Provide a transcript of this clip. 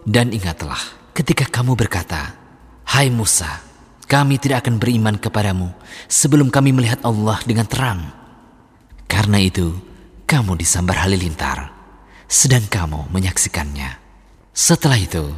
Dan ingatlah ketika kamu berkata, "Hai Musa, kami tidak akan beriman kepadamu sebelum kami melihat Allah dengan terang." Karena itu, kamu disambar halilintar, sedang kamu menyaksikannya. Setelah itu,